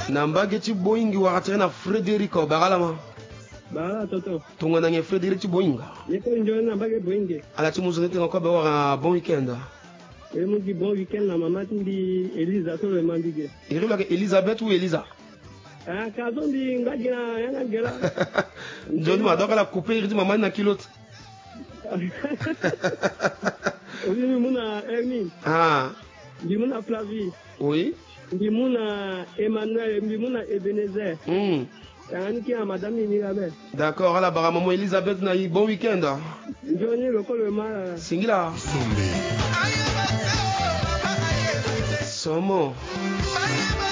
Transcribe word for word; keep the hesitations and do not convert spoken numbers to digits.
Namba geti boingi wakati na Frederico bagalama. Bala toto. Tunga nange Frederico boinga. Yeko njoo namba ge boinge. Ala timu zonete ngakwa ba wa bon weekend. Et mon dit bon week-end la maman dit Elisa to le mandige. Il que Elisabeth ou Elisa. Ah kazo ndi ngagina yana gela. John ma doka la couper il dit maman na kilote. Oui muna Ernie. Ah. Ndi muna Flavie. Oui. Ndi muna Emmanuel, ndi muna Ebenezer. Hmm. Tangani ki a madame Mirabe. D'accord, ala bara maman Elisabeth na bon week-end. Njoni le kolo ma. Singila. Somo.